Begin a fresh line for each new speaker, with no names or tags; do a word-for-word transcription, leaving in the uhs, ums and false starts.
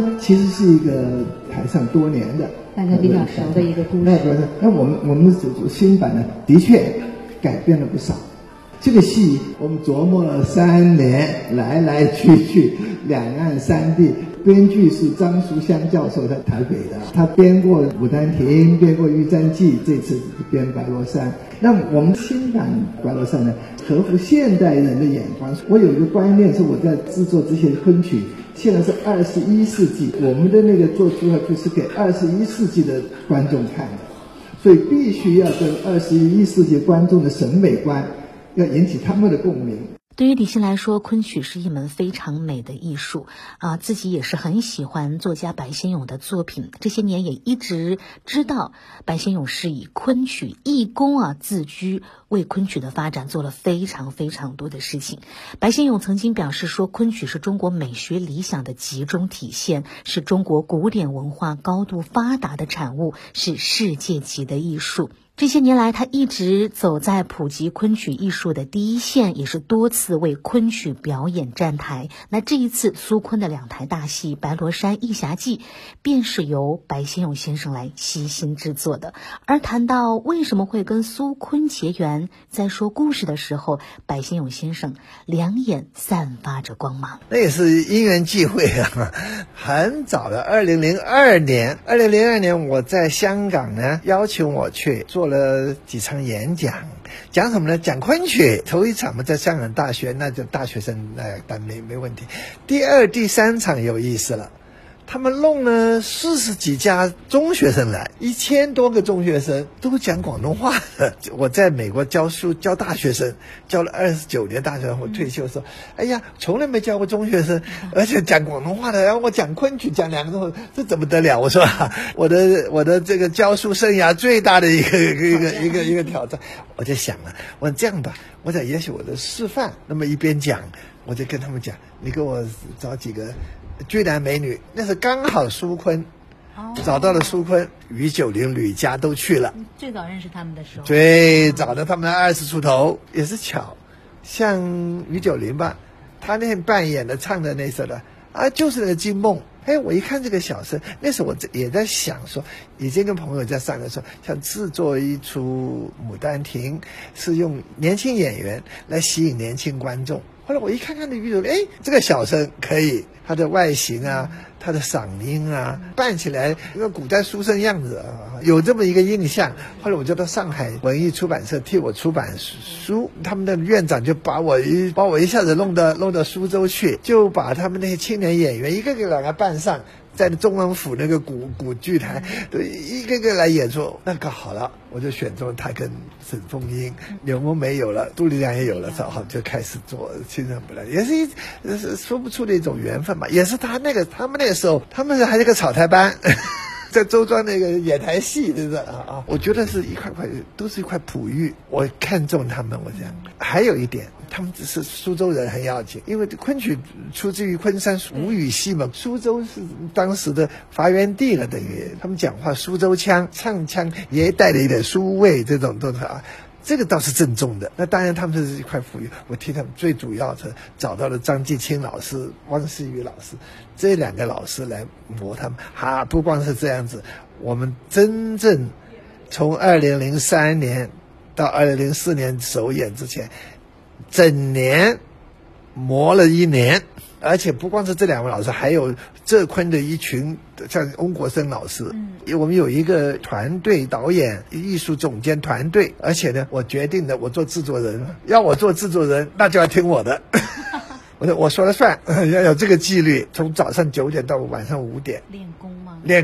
其实是一个台上多年的
大家比较熟的一个故事。
那不是，那我们我们新版呢，的确改变了不少。这个戏我们琢磨了三年，来来去去，两岸三地。编剧是张淑香教授，在台北的，他编过《牡丹亭》，编过《玉簪记》，这次编《白罗衫》。那我们新版《白罗衫》呢，合乎现代人的眼光。我有一个观念是，我在制作这些昆曲，现在是二十一世纪，我们的那个做出来就是给二十一世纪的观众看的，所以必须要跟二十一世纪观众的审美观要引起他们的共鸣。
对于李欣来说，昆曲是一门非常美的艺术啊，自己也是很喜欢作家白先勇的作品，这些年也一直知道白先勇是以昆曲义工啊自居，为昆曲的发展做了非常非常多的事情。白先勇曾经表示说，昆曲是中国美学理想的集中体现，是中国古典文化高度发达的产物，是世界级的艺术。这些年来，他一直走在普及昆曲艺术的第一线，也是多次为昆曲表演站台。那这一次苏昆的两台大戏《白罗衫》《义侠记》便是由白先勇先生来悉心制作的。而谈到为什么会跟苏昆结缘，在说故事的时候，白先勇先生两眼散发着光芒。
那也是因缘际会啊，很早的二零零二年二零零二年我在香港呢，邀请我去做了了几场演讲，讲什么呢？讲昆曲。头一场嘛，在香港大学，那就大学生，那但没没问题。第二、第三场有意思了，他们弄了四十几家中学生来，一千多个中学生都讲广东话的。我在美国教书，教大学生，教了二十九年大学生。我退休说，哎呀，从来没教过中学生，而且讲广东话的，然后我讲昆曲讲两个钟头，这怎么得了？我说，我的我的这个教书生涯最大的一个一个一个一个一个挑战。我就想了，我这样吧，我想也许我的示范，那么一边讲，我就跟他们讲，你给我找几个俊男美女，那是刚好苏昆，哦、找到了苏昆，于九龄、吕嘉都去了。
最早认识他们的时候，
最早的他们二十出头，也是巧，像于九龄吧，他那天扮演的唱的那首的啊，就是那个金梦。哎，我一看这个小生，那时候我也在想说，已经跟朋友在商量说，想制作一出《牡丹亭》，是用年轻演员来吸引年轻观众。后来我一看看那于九龄，哎，这个小生可以，他的外形啊，他的嗓音啊，扮起来一个古代书生样子啊，有这么一个印象。后来我就到上海文艺出版社替我出版书，他们的院长就把我一把我一下子弄到弄到苏州去，就把他们那些青年演员一个个两个扮上。在中央府那个古古剧台，对，一个个来演出，那搞好了，我就选中他跟沈凤英，柳梦梅有了，杜丽娘也有了，正好就开始做《青山不来》，也是一是说不出的一种缘分嘛，也是他那个他们那个时候，他们还是个草台班。在周庄那个演台戏，对不对啊啊？我觉得是一块块，都是一块璞玉。我看中他们，我讲。还有一点，他们只是苏州人很要紧，因为昆曲出自于昆山吴语系嘛，苏州是当时的发源地了，等于他们讲话苏州腔，唱腔也带了一点苏味，这种都是啊。这个倒是正宗的。那当然他们是一块璞玉，我替他们最主要的找到了张继清老师、汪世玉老师这两个老师来磨他们。哈，不光是这样子，我们真正从二零零三年到二零零四年首演之前，整年磨了一年。而且不光是这两位老师，还有浙昆的一群，像翁国生老师，嗯，我们有一个团队导演、艺术总监团队，而且呢，我决定的，我做制作人，要我做制作人，那就要听我的。我说我说了算，要有这个纪律，从早上九点到晚上五点练功吗？练。